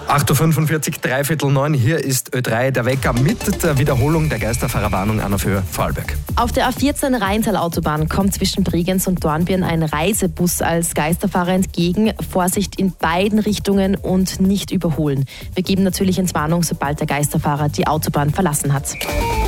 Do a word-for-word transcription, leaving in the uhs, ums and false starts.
acht Uhr fünfundvierzig, dreiviertel neun, hier ist Ö drei, der Wecker mit der Wiederholung der Geisterfahrerwarnung an der Höhe Vorarlberg. Auf der A vierzehn Rheintal-Autobahn kommt zwischen Bregenz und Dornbirn ein Reisebus als Geisterfahrer entgegen. Vorsicht in beiden Richtungen und nicht überholen. Wir geben natürlich Entwarnung, sobald der Geisterfahrer die Autobahn verlassen hat.